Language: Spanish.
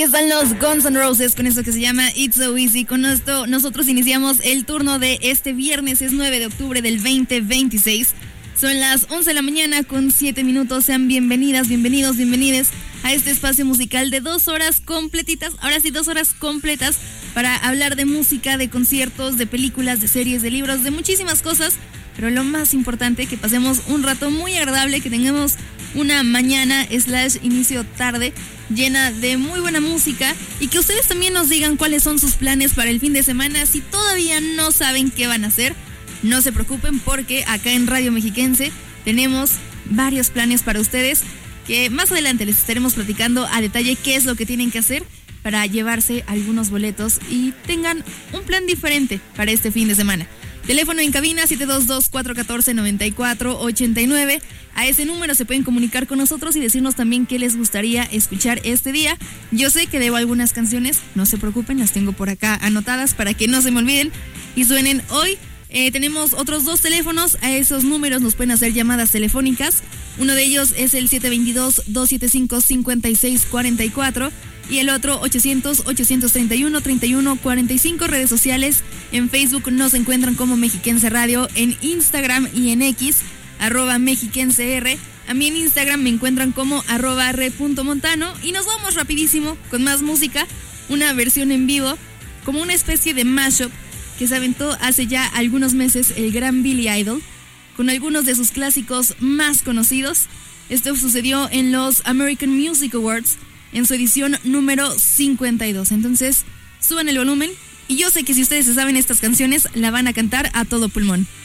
están los Guns N' Roses con eso que se llama It's So Easy. Con esto nosotros iniciamos el turno de este viernes, es 9 de octubre del 2026. Son las 11 de la mañana con 7 minutos. Sean bienvenidas, bienvenidos, bienvenides a este espacio musical de 2 horas completitas. Ahora sí, 2 horas completas para hablar de música, de conciertos, de películas, de series, de libros, de muchísimas cosas. Pero lo más importante, que pasemos un rato muy agradable, que tengamos una mañana / inicio tarde llena de muy buena música, y que ustedes también nos digan cuáles son sus planes para el fin de semana. Si todavía no saben qué van a hacer, no se preocupen, porque acá en Radio Mexiquense tenemos varios planes para ustedes, que más adelante les estaremos platicando a detalle qué es lo que tienen que hacer para llevarse algunos boletos y tengan un plan diferente para este fin de semana. Teléfono en cabina 722-414-9489. A ese número se pueden comunicar con nosotros y decirnos también qué les gustaría escuchar este día. Yo sé que debo algunas canciones, no se preocupen, las tengo por acá anotadas para que no se me olviden y suenen hoy. Tenemos otros 2 teléfonos, a esos números nos pueden hacer llamadas telefónicas. Uno de ellos es el 722-275-5644 y el otro 800-831-3145. Redes sociales, en Facebook nos encuentran como Mexiquense Radio, en Instagram y en X, @MexiquenseR. A mí en Instagram me encuentran como @re.montano. Y nos vamos rapidísimo con más música, una versión en vivo, como una especie de mashup que se aventó hace ya algunos meses el gran Billy Idol, con algunos de sus clásicos más conocidos. Esto sucedió en los American Music Awards, en su edición número 52. Entonces, suban el volumen, y yo sé que si ustedes se saben estas canciones, la van a cantar a todo pulmón.